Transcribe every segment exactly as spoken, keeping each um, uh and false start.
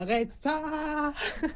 Arrête ça.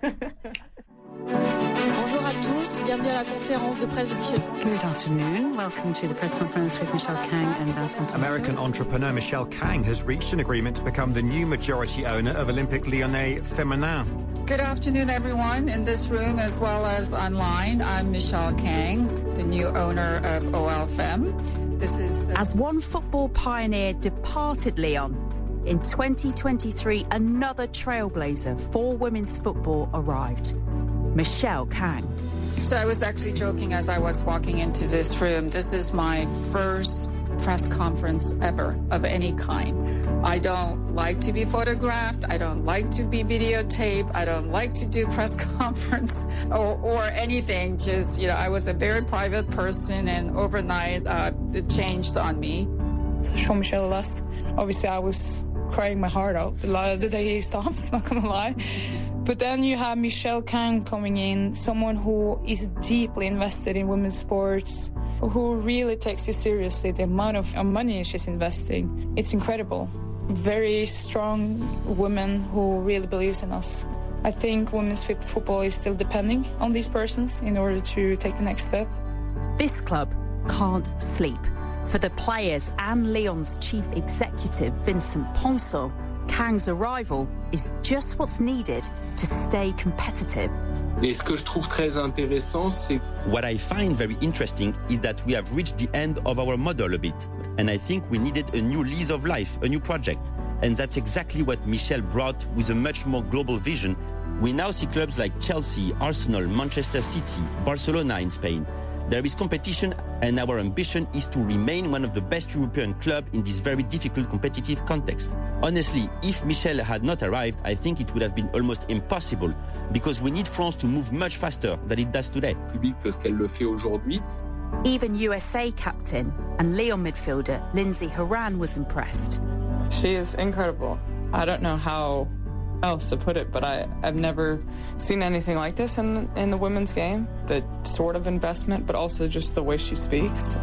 Bonjour à tous, bienvenue à la conférence de presse de Michel Kang. Good afternoon, welcome to the press conference with Michel Kang and Vincent Ponceau. American entrepreneur Michel Kang has reached an agreement to become the new majority owner of Olympique Lyonnais Féminin. Good afternoon, everyone, in this room as well as online. I'm Michel Kang, the new owner of O L Fem. This is the- As one football pioneer departed Lyon, in twenty twenty-three, another trailblazer for women's football arrived. Michel Kang. So I was actually joking as I was walking into this room. This is my first press conference ever of any kind. I don't like to be photographed. I don't like to be videotaped. I don't like to do press conference or, or anything. Just, you know, I was a very private person, and overnight uh, it changed on me. Jean-Michel Aulas. Obviously, I was crying my heart out the, the day he stopped, not gonna lie. But then you have Michel Kang coming in, someone who is deeply invested in women's sports, who really takes this seriously, the amount of money she's investing. It's incredible. Very strong woman who really believes in us. I think women's football is still depending on these persons in order to take the next step. This club can't sleep. For the players and Lyon's chief executive, Vincent Ponceau, Kang's arrival is just what's needed to stay competitive. Et ce que je trouve très intéressant, c'est... What I find very interesting is that we have reached the end of our model a bit. And I think we needed a new lease of life, a new project. And that's exactly what Michel brought with a much more global vision. We now see clubs like Chelsea, Arsenal, Manchester City, Barcelona in Spain. There is competition, and our ambition is to remain one of the best European clubs in this very difficult competitive context. Honestly, if Michel had not arrived, I think it would have been almost impossible, because we need France to move much faster than it does today. Parce qu'elle le fait aujourd'hui. Even U S A captain and Lyon midfielder Lindsey Horan was impressed. She is incredible. I don't know how else to put it, but I, I've never seen anything like this in, in the women's game. The sort of investment, but also just the way she speaks.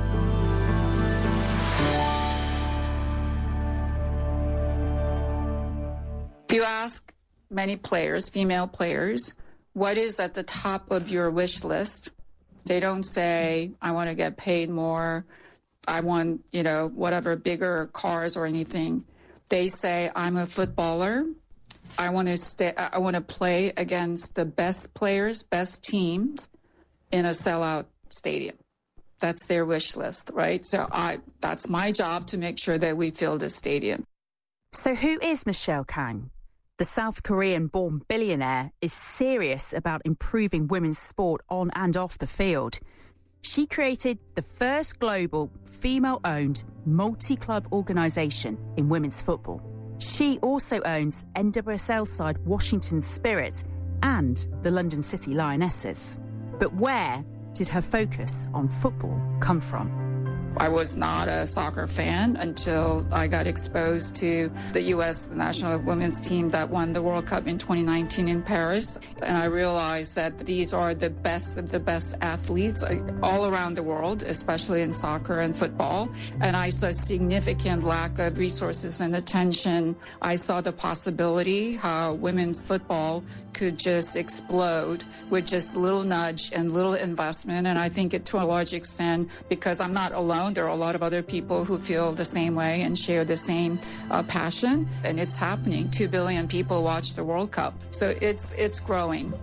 If you ask many players, female players, what is at the top of your wish list, they don't say, I want to get paid more, I want, you know, whatever, bigger cars or anything. They say, I'm a footballer. I want to stay, I want to play against the best players, best teams in a sellout stadium. That's their wish list, right? So I, that's my job to make sure that we fill the stadium. So who is Michel Kang? The South Korean-born billionaire is serious about improving women's sport on and off the field. She created the first global female-owned multi-club organisation in women's football. She also owns N W S L side Washington Spirit and the London City Lionesses. But where did her focus on football come from? I was not a soccer fan until I got exposed to the U S national women's team that won the World Cup in twenty nineteen in Paris. And I realized that these are the best of the best athletes all around the world, especially in soccer and football. And I saw a significant lack of resources and attention. I saw the possibility how women's football could just explode with just little nudge and little investment. And I think it, to a large extent, because I'm not alone, there are a lot of other people who feel the same way and share the same uh, passion. And it's happening. Two billion people watch the World Cup. So it's it's growing.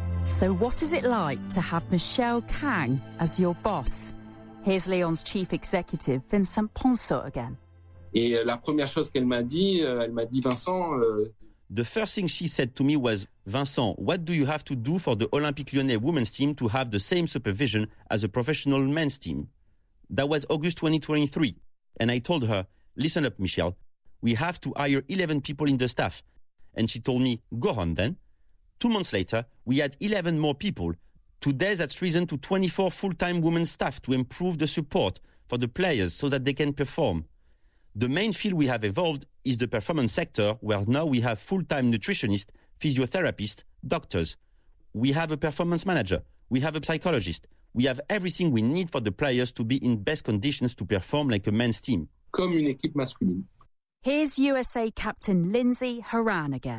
So what is it like to have Michel Kang as your boss? Here's Lyon's chief executive, Vincent Ponceau, again. Et la première chose qu'elle m'a dit, elle m'a dit, Vincent... Euh, The first thing she said to me was, Vincent, what do you have to do for the Olympique Lyonnais women's team to have the same supervision as a professional men's team? That was August twenty twenty-three. And I told her, listen up, Michel, we have to hire eleven people in the staff. And she told me, go on then. Two months later, we had eleven more people. Today, that's risen to twenty-four full-time women's staff to improve the support for the players so that they can perform. The main field we have evolved is the performance sector, where now we have full-time nutritionists, physiotherapists, doctors. We have a performance manager. We have a psychologist. We have everything we need for the players to be in best conditions to perform like a men's team. Comme une équipe masculine. Here's U S A captain Lindsey Horan again.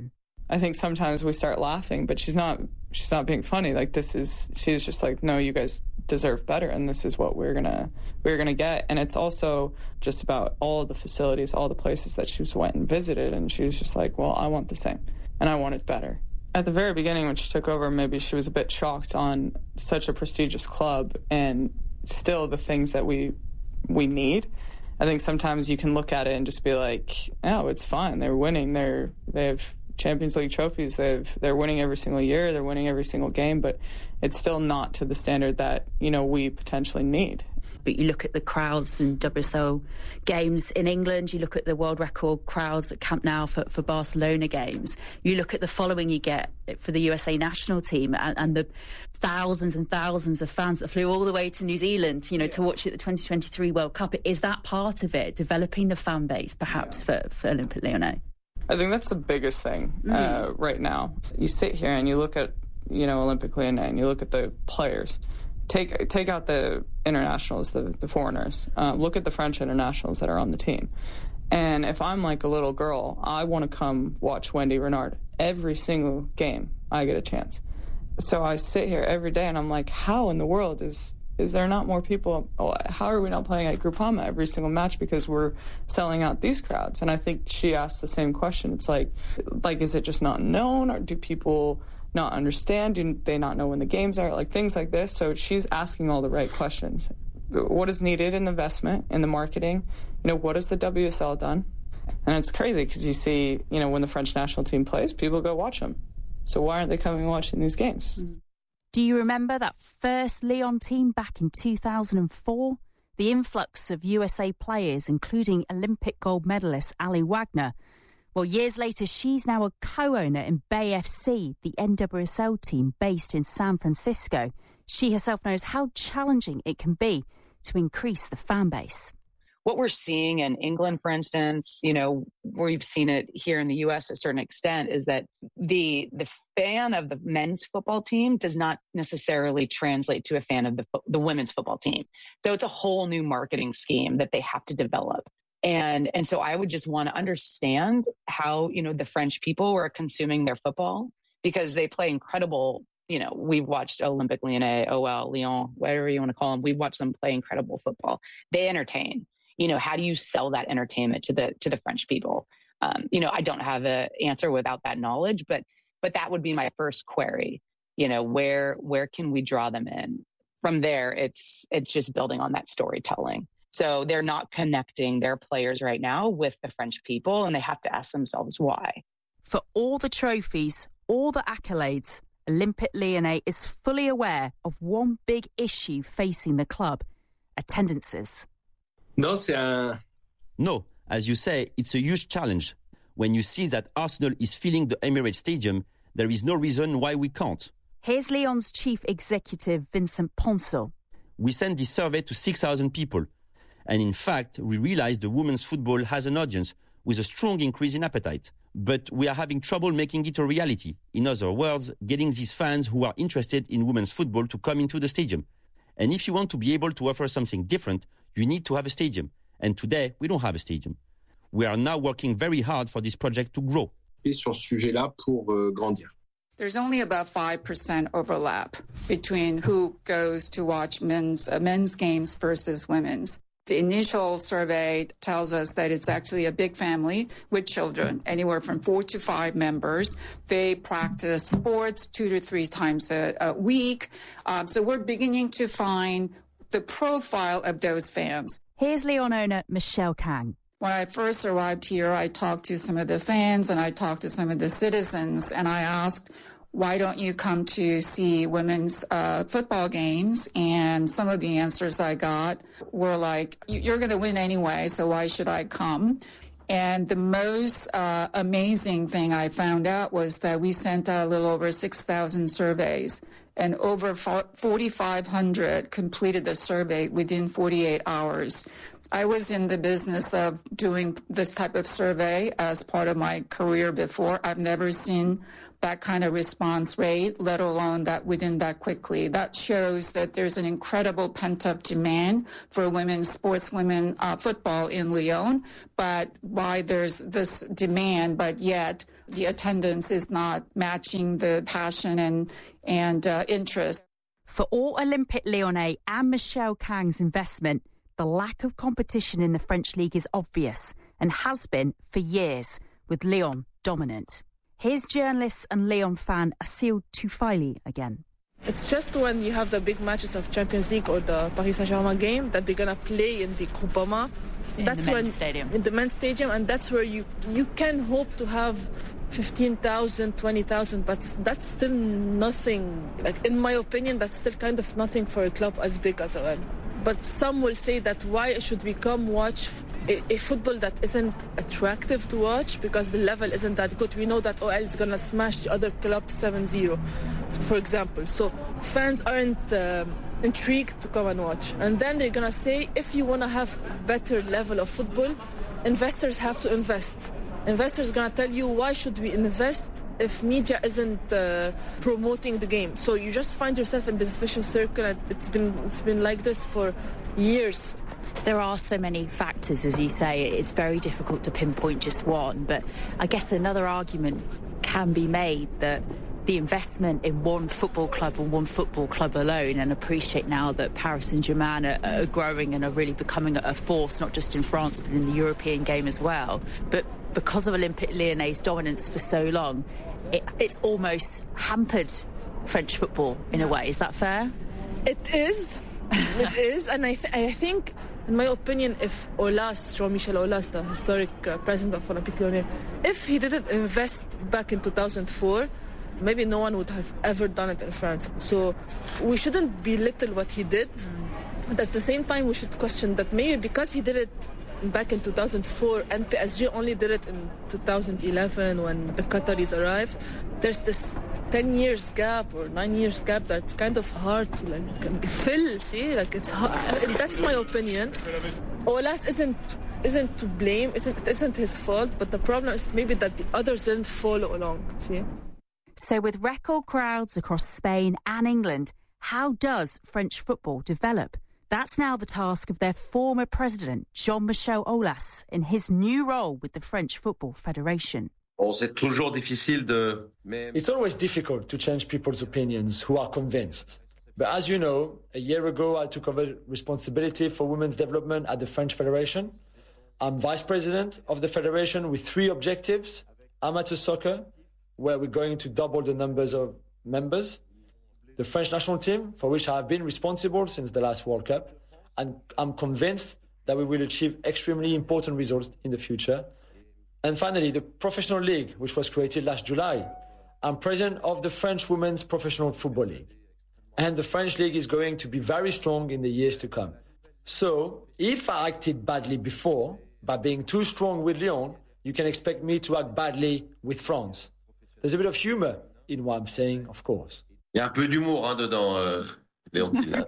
I think sometimes we start laughing, but she's not she's not being funny. Like, this is, she's just like, no, you guys deserve better, and this is what we're gonna we're gonna get. And it's also just about all the facilities, all the places that she went and visited, and she was just like, well, I want the same, and I want it better. At the very beginning, when she took over, maybe she was a bit shocked on such a prestigious club and still the things that we we need. I think sometimes you can look at it and just be like, oh, it's fine. They're winning. They're they have Champions League trophies. They've they're winning every single year. They're winning every single game, but it's still not to the standard that, you know, we potentially need. But you look at the crowds in W S L games in England, you look at the world record crowds at Camp Nou for, for Barcelona games, you look at the following you get for the U S A national team and, and the thousands and thousands of fans that flew all the way to New Zealand, you know, yeah. to watch at the twenty twenty-three World Cup. Is that part of it, developing the fan base perhaps yeah. for, for Olympique Lyonnais? I think that's the biggest thing uh, right now. You sit here and you look at, you know, Olympique Lyonnais, and you look at the players. Take take out the internationals, the, the foreigners. Uh, look at the French internationals that are on the team. And if I'm like a little girl, I want to come watch Wendy Renard every single game I get a chance. So I sit here every day and I'm like, how in the world is is there not more people? How are we not playing at Groupama every single match because we're selling out these crowds? And I think she asked the same question. It's like, like, is it just not known, or do people not understand? Do they not know when the games are? Like, things like this. So she's asking all the right questions. What is needed in the investment, in the marketing? You know, what has the W S L done? And it's crazy because you see, you know, when the French national team plays, people go watch them. So why aren't they coming and watching these games? Do you remember that first Lyon team back in two thousand four? The influx of U S A players, including Olympic gold medalist Ali Wagner. Well, years later, she's now a co-owner in Bay F C, the N W S L team based in San Francisco. She herself knows how challenging it can be to increase the fan base. What we're seeing in England, for instance, you know, we've seen it here in the U S to a certain extent, is that the the fan of the men's football team does not necessarily translate to a fan of the the women's football team. So it's a whole new marketing scheme that they have to develop. And and so I would just want to understand how, you know, the French people are consuming their football, because they play incredible. You know, we've watched Olympique Lyonnais, O L, Lyon, whatever you want to call them. We've watched them play incredible football. They entertain. You know, how do you sell that entertainment to the to the French people? Um, you know, I don't have an answer without that knowledge, but but that would be my first query. You know, where where can we draw them in? From there, it's it's just building on that storytelling. So they're not connecting their players right now with the French people, and they have to ask themselves why. For all the trophies, all the accolades, Olympique Lyonnais is fully aware of one big issue facing the club: attendances. No, c'est un... No, as you say, it's a huge challenge. When you see that Arsenal is filling the Emirates Stadium, there is no reason why we can't. Here's Lyon's chief executive, Vincent Ponceau. We sent this survey to six thousand people. And in fact, we realized the women's football has an audience with a strong increase in appetite. But we are having trouble making it a reality. In other words, getting these fans who are interested in women's football to come into the stadium. And if you want to be able to offer something different, you need to have a stadium. And today, we don't have a stadium. We are now working very hard for this project to grow. Sur ce sujet-là pour euh, grandir. There's only about five percent overlap between who goes to watch men's uh, men's games versus women's. The initial survey tells us that it's actually a big family with children, anywhere from four to five members. They practice sports two to three times a, a week. Um, so we're beginning to find the profile of those fans. Here's Lyon owner Michelle Kang. When I first arrived here, I talked to some of the fans and I talked to some of the citizens, and I asked, why don't you come to see women's uh, football games? And some of the answers I got were like, you're going to win anyway, so why should I come? And the most uh, amazing thing I found out was that we sent out a little over six thousand surveys, and over forty-five hundred completed the survey within forty-eight hours. I was in the business of doing this type of survey as part of my career before. I've never seen that kind of response rate, let alone that within that quickly. That shows that there's an incredible pent-up demand for women's sports, women uh, football in Lyon. But why there's this demand, but yet the attendance is not matching the passion and, and uh, interest. For all Olympique Lyonnais and Michelle Kang's investment, the lack of competition in the French league is obvious and has been for years, with Lyon dominant. Here's journalist and Lyon fan Asil Toufaili again. It's just when you have the big matches of Champions League or the Paris Saint-Germain game that they're going to play in the Groupama. In that's the men's when, stadium. In the men's stadium, and that's where you, you can hope to have fifteen thousand, twenty thousand, but that's still nothing. Like, in my opinion, that's still kind of nothing for a club as big as O L. But some will say that why should we come watch a, a football that isn't attractive to watch because the level isn't that good. We know that O L is going to smash the other club seven zero, for example. So fans aren't uh, intrigued to come and watch. And then they're going to say, if you want to have better level of football, investors have to invest. Investors are going to tell you, why should we invest if media isn't uh, promoting the game? So you just find yourself in this vicious circle, and it's been it's been like this for years. There are so many factors, as you say. It's very difficult to pinpoint just one. But I guess another argument can be made that the investment in one football club and one football club alone, and appreciate now that Paris Saint-Germain are, are growing and are really becoming a force, not just in France, but in the European game as well. But because of Olympique Lyonnais' dominance for so long, it, it's almost hampered French football in a way. Is that fair? It is. It is. And I, th- I think, in my opinion, if Aulas, Jean-Michel Aulas, the historic uh, president of Olympique Lyonnais, if he didn't invest back in two thousand four, maybe no one would have ever done it in France. So we shouldn't belittle what he did. But at the same time, we should question that maybe because he did it back in two thousand four and P S G only did it in two thousand eleven when the Qataris arrived, there's this ten years gap or nine years gap that's kind of hard to like fill, see? Like it's hard. That's my opinion. Aulas isn't isn't to blame, isn't, it isn't his fault, but the problem is maybe that the others didn't follow along, see? So with record crowds across Spain and England, how does French football develop? That's now the task of their former president, Jean-Michel Aulas, in his new role with the French Football Federation. It's always difficult to change people's opinions who are convinced. But as you know, a year ago I took over responsibility for women's development at the French Federation. I'm vice president of the federation with three objectives: amateur soccer, where we're going to double the numbers of members; the French national team, for which I have been responsible since the last World Cup, and I'm convinced that we will achieve extremely important results in the future; and finally, the professional league, which was created last July. I'm president of the French Women's Professional Football League. And the French league is going to be very strong in the years to come. So, if I acted badly before, by being too strong with Lyon, you can expect me to act badly with France. There's a bit of humor in what I'm saying, of course. Il y a un peu d'humour hein, dedans, euh, Léontine.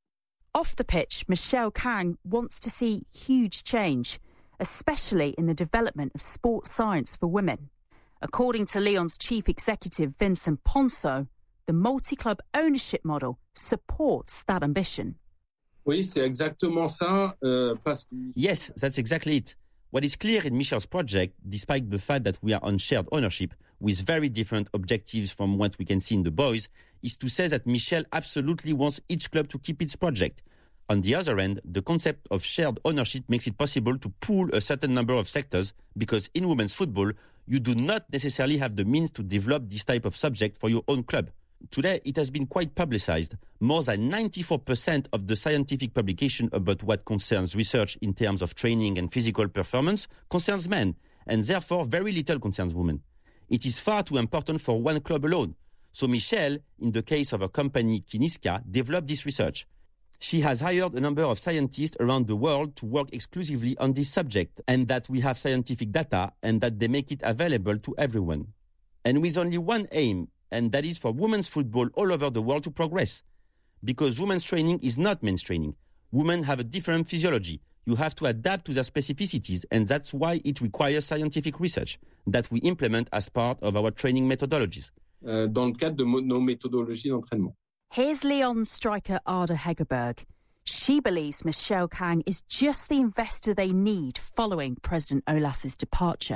Off the pitch, Michelle Kang wants to see huge change, especially in the development of sports science for women. According to Lyon's chief executive, Vincent Ponceau, the multi-club ownership model supports that ambition. Oui, c'est exactement ça. Euh, parce que... Yes, that's exactly it. What is clear in Michel's project, despite the fact that we are on shared ownership with very different objectives from what we can see in the boys, is to say that Michel absolutely wants each club to keep its project. On the other end, the concept of shared ownership makes it possible to pool a certain number of sectors, because in women's football, you do not necessarily have the means to develop this type of subject for your own club. Today, it has been quite publicized. More than ninety-four percent of the scientific publication about what concerns research in terms of training and physical performance concerns men, and therefore very little concerns women. It is far too important for one club alone. So Michel, in the case of her company Kiniska, developed this research. She has hired a number of scientists around the world to work exclusively on this subject, and that we have scientific data and that they make it available to everyone. And with only one aim, and that is for women's football all over the world to progress. Because women's training is not men's training. Women have a different physiology. You have to adapt to their specificities, and that's why it requires scientific research that we implement as part of our training methodologies. Euh, dans le cadre de nos méthodologies d'entraînement. Here's Lyon's striker Ada Hegerberg. She believes Michelle Kang is just the investor they need following President Aulas's departure.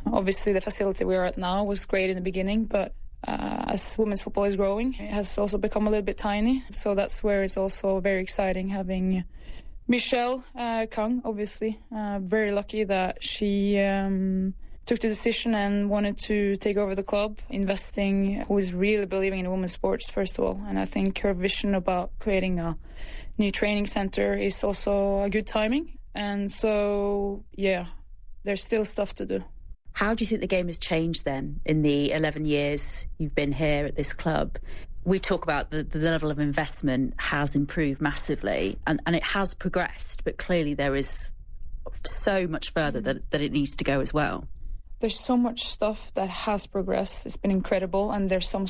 Obviously, the facility we are at now was great in the beginning, but uh, as women's football is growing, it has also become a little bit tiny. So that's where it's also very exciting having Michelle uh, Kang, obviously. Uh, very lucky that she um, took the decision and wanted to take over the club, investing, who is really believing in women's sports, first of all. And I think her vision about creating a new training center is also a good timing. And so, yeah, there's still stuff to do. How do you think the game has changed then in the eleven years you've been here at this club? We talk about the, the level of investment has improved massively and, and it has progressed, but clearly there is so much further that, that it needs to go as well. There's so much stuff that has progressed. It's been incredible, and there's some